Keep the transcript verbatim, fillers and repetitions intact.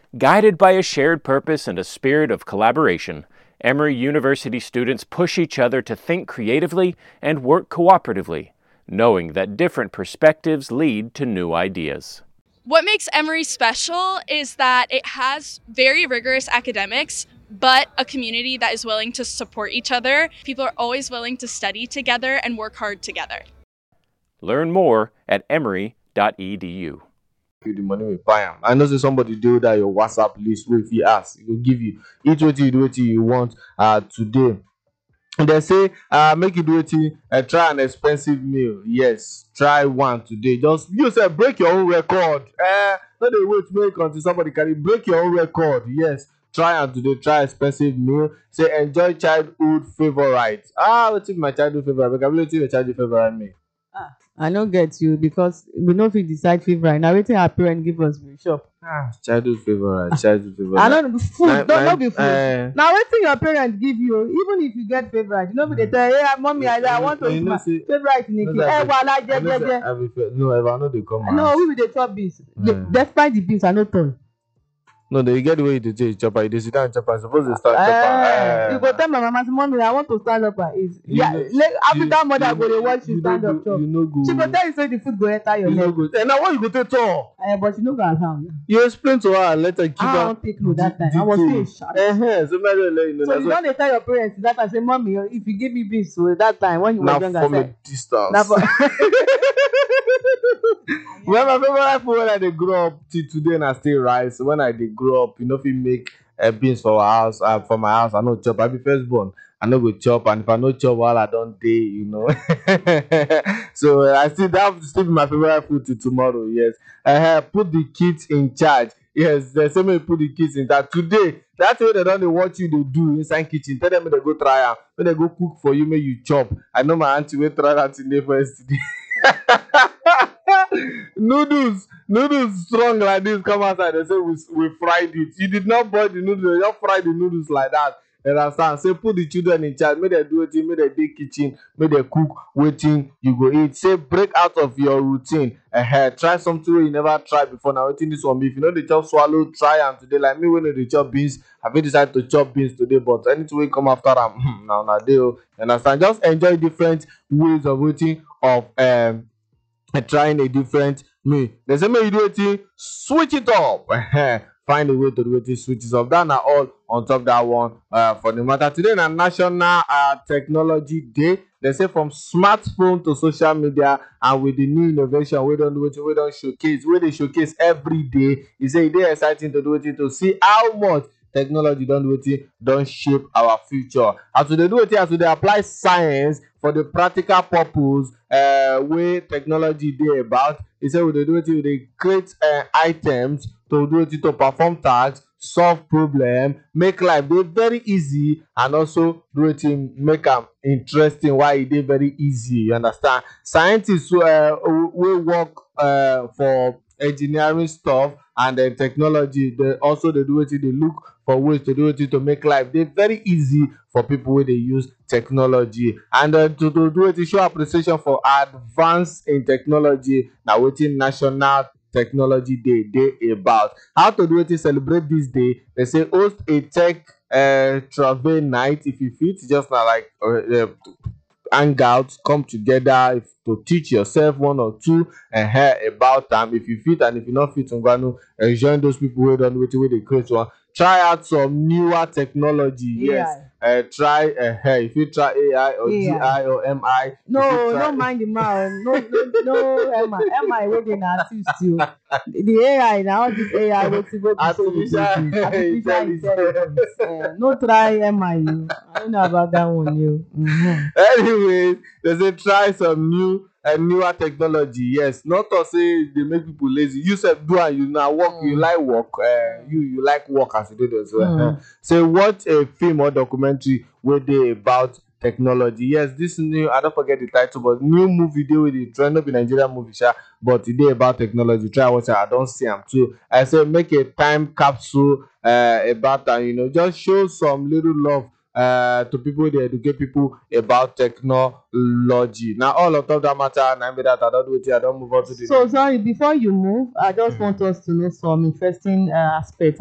Guided by a shared purpose and a spirit of collaboration, Emory University students push each other to think creatively and work cooperatively, knowing that different perspectives lead to new ideas. What makes Emory special is that it has very rigorous academics, but a community that is willing to support each other. People are always willing to study together and work hard together. Learn more at emory dot e d u. The money we buy am. I know say somebody do that your WhatsApp list where if you ask, it will give you each what you do what you want uh today. And they say uh make you do it uh, try an expensive meal. Yes, try one today. Just you say break your own record. Uh not they wait make until somebody can break your own record. Yes. Try and today, try expensive meal. Say enjoy childhood favorite. Ah, what's my childhood favorite? Because I'm your childhood favorite meal. Ah, I don't get you because we know if we decide favorite. Now waiting our parents give us we shop. Ah, childhood favorite, childhood favorite. I know food, Nine- don't nine- not be food. eh. Now waiting your parents give you, even if you get favorite, you know they tell you, hey mommy, I, I want to You eat know, my say- favorite Nikki. know that Eh, wala I je know je say je. I be fair- No, if I know they come. No, we will dey chop beans. The- Mm. Despite the beans, I no tall. No, they get the way you dey take chopper. You dey sit down and chopper. Suppose they start Eh, chopper. you go tell my mama, say, mommy, I want to stand up and eat. You Yeah, know- like African mother you- go dey watch you you stand no up go- chop. You no go. She go tell you say the food go enter your You no head. go. And now what you go take tall? Eh, but she no go allow. You explain to her and let her keep I her. don't take no that time. I was still shocked. Uh-huh. So maybe let you know. So That's you why- don't dey tell your parents that time say, mommy, if you give me beans so that time when you were Now younger, from say, a distance. na for Well, my favorite food when I dey grow up till today na still rice. When I dey grow up, you know, if you make uh, beans for our house, uh, for my house, I no chop. I be firstborn. I no go chop, and if I no chop, while I don't day, you know. So uh, I still that will still be my favorite food till tomorrow. Yes, uh, put the kids in charge. Yes, there's so many put the kids in that today. That's what they don't dey watch you they do inside kitchen. Tell them make they go try am. When they go cook for you, make you chop. I know my auntie will try that today for yesterday. noodles noodles strong like this come outside. They say we, we fried it. You did not boil the noodles, you just fry the noodles like that. You understand? Say put the children in charge, make they do it, make they dey kitchen, make they cook waiting you go eat. Say break out of your routine. Uh, try something wey you never try before. Now waiting this one be if you know the chop swallow, try am today. Like me when they chop beans, I fit decide to chop beans today, but anything wey come after am now na dey o. You understand? Just enjoy different ways of waiting of um and trying a different me. They say make you do it, switch it up. Find a way to do it, switch it up. That na all on top that one uh, for the matter. Today na National uh, Technology Day. They say from smartphone to social media and with the new innovation we don't do it, we don't showcase, we they showcase every day. You say it dey exciting to do it to see how much technology don do it don shape our future. As we dey do it, as we dey apply science for the practical purpose uh, wey technology dey about, e say we dey do it, we dey create uh, items to do it to perform tasks, solve problem, make life dey very easy, and also do it make am interesting. Why e dey very easy? You understand? Scientists uh, wey work uh, for engineering stuff and then technology, they also they do it, they look for ways to do it to make life dey very easy for people wey dey use technology. And then to, to do it, show appreciation for advance in technology. Na wetin National Technology Day dey about. How to do it, celebrate this day? They say host a tech uh, travel night if you fit. Just na like uh, uh, hang out, come together if, to teach yourself one or two uh, about them. If you fit and if you not fit, I'm going to join those people who don't wait, where they create one. Try out some newer technology. Yes. Uh, try uh, if you try A I or G I or M I. No, no mind the man. No, no, no M I. M I wey dey na assist you. The A I na all this A I wey dey go Artificial artificial intelligence. Uh, no try M I. You. I don't know about that one. You. Mm-hmm. Anyways, they say try some new and newer technology. Yes, not to say they make people lazy. You said do and you now work. Mm. You like work. Uh, you you like work as you do this. Mm. So watch a film or documentary where they about technology. Yes, this new. I don't forget the title, but new movie they with the trend of the Nigerian movie, sha, but today about technology. Try watch it. I don't see them too. I say make a time capsule uh, about that. You know, just show some little love uh to people, they educate people about technology. Now all of that matter, and I mean that I don't do it, I don't move on to the so sorry before you move, I just want us to know some interesting uh, aspects